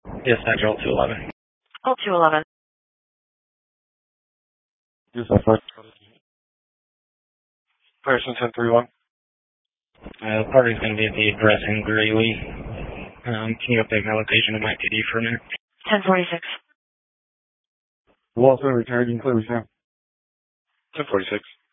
Yes, Central 211. Hold 211. Yes, that's right. Person 1031. The party's going to be at the address in Greeley. Can you update my location of my TD for a minute? 1046. We'll also return, clear now. 1046.